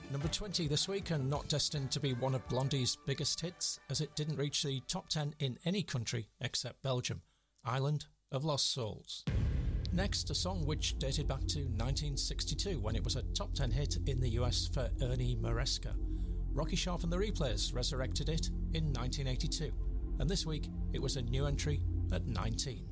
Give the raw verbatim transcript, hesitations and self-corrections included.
Number twenty this week, and not destined to be one of Blondie's biggest hits, as it didn't reach the top ten in any country except Belgium. Island of Lost Souls. Next, a song which dated back to nineteen sixty-two, when it was a top ten hit in the U S for Ernie Maresca. Rocky Sharp and the Replayers resurrected it in nineteen eighty-two, and this week it was a new entry at nineteen.